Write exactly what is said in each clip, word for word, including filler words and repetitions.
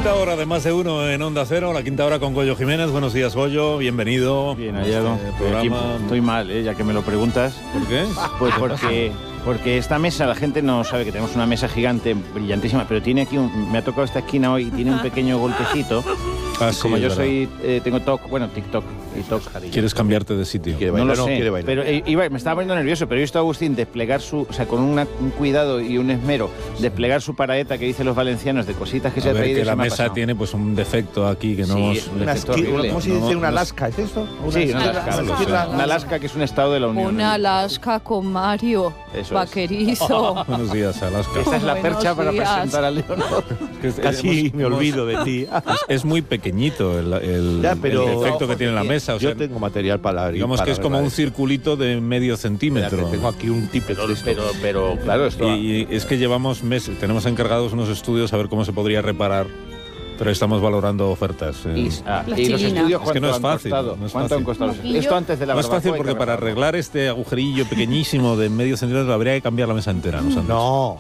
quinta hora de Más de Uno en Onda Cero, la quinta hora con Goyo Jiménez. Buenos días, Goyo, bienvenido. Bien hallado. Este programa... Estoy mal, ¿eh? Ya que me lo preguntas. ¿Por qué? Pues porque, porque esta mesa, la gente no sabe que tenemos una mesa gigante, brillantísima, pero tiene aquí, un, me ha tocado esta esquina hoy y tiene un pequeño golpecito. Ah, y sí, como yo verdad. soy, eh, tengo TOC, bueno, TikTok y TOC. ¿Quieres cambiarte de sitio? Quiere No bailar, lo no sé, quiere bailar. pero eh, iba, me estaba poniendo nervioso, pero he visto a Agustín desplegar su, o sea, con una, un cuidado y un esmero, desplegar su paraeta que dicen los valencianos de cositas que se A ha ver, traído. que y se la me ha mesa pasado. tiene pues un defecto aquí que no Sí, hemos... un Una efecto esqui- horrible. ¿Cómo se No, dice? ¿Una no- lasca? ¿Es esto? Sí, una esquirla- lasca. una esquirla- Una lasca que es un estado de la Unión. Una Alaska con Mario, Eso es. vaquerizo. Buenos días, Alaska. Esta es la Buenos percha para días. presentar a Leonor. Que es- Casi hemos- me hemos- olvido de ti. Es, es muy pequeñito el, el, Ya, pero- el defecto que tiene la mesa. O sea, Yo tengo material para... digamos para que es como un arreglar circulito de medio esto. centímetro. Espérate, tengo aquí un tipe Pero, pero, pero, claro, esto... Y, y es que llevamos meses, tenemos encargados unos estudios a ver cómo se podría reparar, pero estamos valorando ofertas. eh. Y, ah, y los Plastilina. estudios, Es que no ¿cuánto es han fácil, costado? no es ¿Cuánto fácil. han costado los Moquillo. Esto antes de la No es fácil barbacoa hay porque que para repararlo. arreglar este agujerillo pequeñísimo de medio centímetro habría que cambiar la mesa entera. ¿No? Santos? No,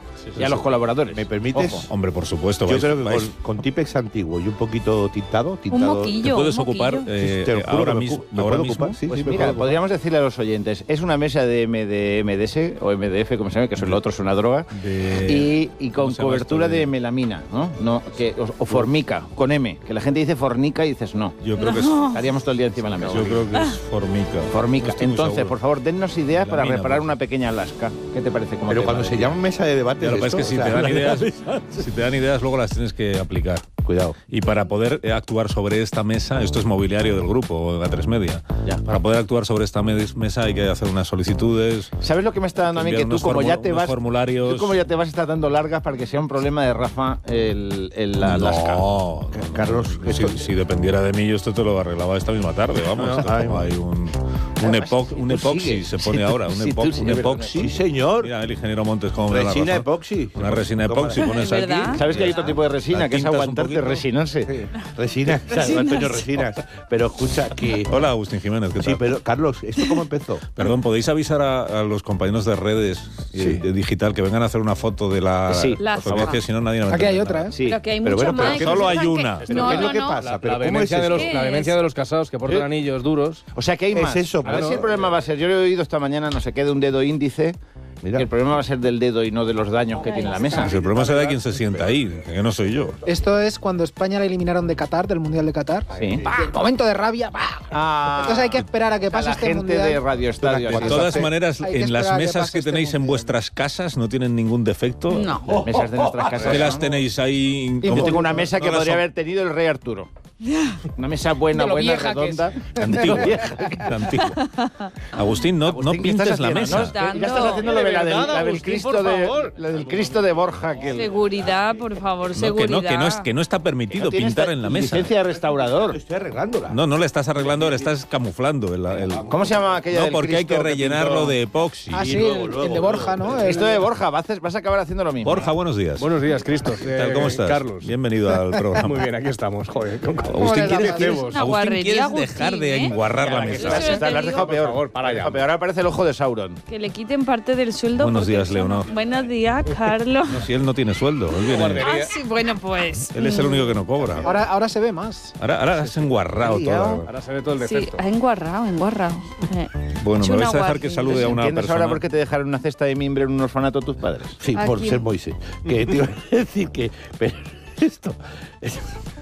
Y a los colaboradores. ¿me permites? Ojo. Hombre, por supuesto. Yo vais- creo que vais- con, con Tipex antiguo y un poquito tintado, Un tintado moquillo. te puedes un ocupar moquillo. eh, te lo eh, juro ahora que me mismo. ocu- ¿me ahora puedo mismo. ocupar? Sí, Pues sí, me mira, puedo ocupar. podríamos decirle a los oyentes, es una mesa de M D M D S o M D F, como se llama, que eso es lo otro, es una droga, De- y, y ¿cómo con se llama cobertura esto de- de melamina, ¿no? no que, o, o formica, con M, que la gente dice fornica y dices no. Yo creo que es, Estaríamos todo el día encima de la mesa. yo creo que es formica. Formica. No estoy muy Entonces, seguro. por favor, dennos ideas para Melamina, reparar por una favor. pequeña Alaska. ¿Qué te parece? como Pero tema cuando de se día? llama mesa de debate Ya, lo que pasa es que si te dan ideas, si te dan ideas, luego las tienes que aplicar. Cuidado. Y para poder eh, actuar sobre esta mesa, esto es mobiliario del grupo, A tres Media. Ya. Para poder actuar sobre esta me- mesa hay que hacer unas solicitudes, ¿Sabes lo que me está dando a mí? enviar Que tú unos como ya formu- te unos vas... formularios. Tú como ya te vas está dando largas para que sea un problema de Rafa el, el la Alaska. No, Carlos, si, esto- si dependiera de mí, yo esto te lo arreglaba esta misma tarde, vamos. No, Esto ay, como hay un, un, epo- un tú epoxi, sigues. se pone Sí, tú- ahora, un, sí, epo- tú sí, un es verdad. epoxi. Sí, señor. Mira, el ingeniero Montes, cómo me da la Resina razón. epoxi. Una resina Toma. epoxi, pones ¿Es aquí. verdad? ¿Sabes que hay otro tipo de resina? La Que es tintas un aguantarte, poquito. resinarse. Sí, Resina, o sea, Antonio Resinas. Pero escucha que... Hola, Agustín Jiménez, ¿qué tal? Sí, pero Carlos, ¿esto cómo empezó? Perdón, ¿podéis avisar a, a los compañeros de redes y Sí. de digital que vengan a hacer una foto de la... Sí. La Por favor, que si no nadie me Aquí hay entiende otra, nada. ¿eh? Sí. Pero que hay Pero mucho bueno, pero más. que solo piensan hay que- una. ¿Pero No, qué es lo no, que no. pasa? La, ¿Pero la cómo es vehemencia, de eso? los, ¿Qué la vehemencia es? de los casados que portan ¿Eh? anillos duros. O sea que hay Es más. eso, a ver pero- si el problema va a ser. Yo lo he oído esta mañana, no sé qué, de un dedo índice. Mira. Que el problema va a ser del dedo y no de los daños que tiene la mesa. Pues el problema será de quién se sienta ahí, que no soy yo. Esto es cuando España la eliminaron de Qatar, del Mundial de Qatar. Sí. Y el momento de rabia. ¡bah! Ah, Entonces hay que esperar a que pase la este gente Mundial. de Radio Estadio. De Cuando todas hace- maneras, hay que en las esperar a que mesas pase que este tenéis en mundial. vuestras casas no tienen ningún defecto. No. Las mesas de nuestras casas. ¿Qué las ¿no? tenéis ahí? Yo como- tengo una mesa no que las podría son- haber tenido el rey Arturo. Una mesa buena, De lo buena, vieja que es. redonda. Antigua. Vieja. Antigua. Agustín, no, no Agustín, ¿qué estás pintes la haciendo? mesa. No, ya estás haciendo lo de la del, la del Cristo de, la del Cristo de Borja. Que el- Seguridad, por favor, No, que seguridad. no, que no, es, que no está permitido no tiene pintar esta en la mesa. licencia de restaurador. Estoy arreglándola. No, no le estás arreglando, le estás camuflando. El, el- ¿Cómo se llama aquella no, del porque hay que Cristo rellenarlo pintó? de epoxi. Ah, sí, luego, el, luego, el de Borja, ¿no? El- Esto de Borja, vas a, vas a acabar haciendo lo mismo. Borja, buenos días. Buenos días, Cristo. ¿Qué tal? ¿Cómo estás? Carlos. Bienvenido al programa. Muy bien, aquí estamos. Joder, con- con- Agustín, Hola, ¿quieres, David. quieres- Una Agustín, guarrería, ¿quieres Agustín, dejar de ¿eh? enguarrar la Que mesa? lo has- Eso te lo has dejado digo. peor. Por favor, para ya. Dejado peor. Ahora parece el ojo de Sauron. Que le quiten parte del sueldo. Buenos porque días, eso Leonor. no- Buenos días, Carlos. No, si él no tiene sueldo. Él, viene- Ah, sí, bueno, pues. él es el único que no cobra. Ahora, ahora se ve más. Ahora, ahora has enguarrado todo. Ahora se ve todo el Sí, defecto. ha enguarrado, enguarrado. Eh. Bueno, Hecho me una vais a dejar que guarrería. salude a una ¿Entiendes persona. ahora por qué te dejaron una cesta de mimbre en un orfanato tus padres? Sí, ¿A por quién? ser Moisés. Que te iba a decir que... Pero esto... es-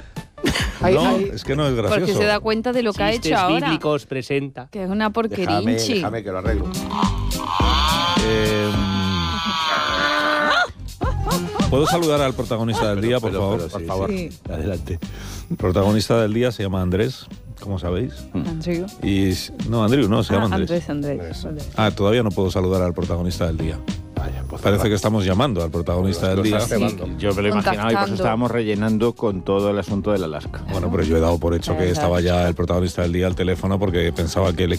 Hay- No, hay- es que no es gracioso. Porque se da cuenta de lo que ha Chistes hecho ahora. bíblicos presenta. Que es una Déjame, porquerinchi. déjame que lo arreglo. Eh, ¿Puedo saludar al protagonista del día, por Pero, favor? pero, por sí, favor. Sí. Adelante. El protagonista del día se llama Andrés, como sabéis. Andrew. Y no, Andrew, no, se llama Ah, Andrés. Andrés, Andrés. Vale. Ah, todavía no puedo saludar al protagonista del día. Vaya, pues Parece que estamos llamando al protagonista del Lo día. estás cebando. Yo me lo imaginaba y por eso Contactando. estábamos rellenando con todo el asunto del Alaska. Bueno, pero yo he dado por hecho que estaba ya el protagonista del día al teléfono porque pensaba que el